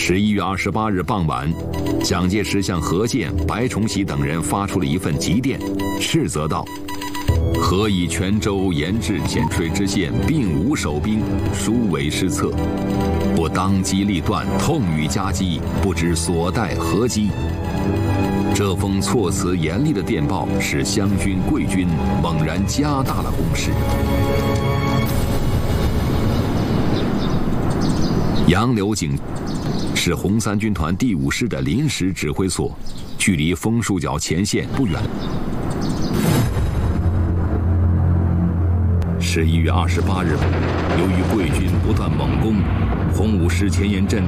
11月28日傍晚，蒋介石向何键、白崇禧等人发出了一份急电，斥责道：“何以泉州、盐治、浅水知县并无守兵，殊为失策。不当机立断，痛雨夹击，不知所待何机。”这封措辞严厉的电报使湘军、桂军猛然加大了攻势。杨柳井是红三军团第5师的临时指挥所，距离枫树角前线不远。11月28日，由于桂军不断猛攻，红五师前沿阵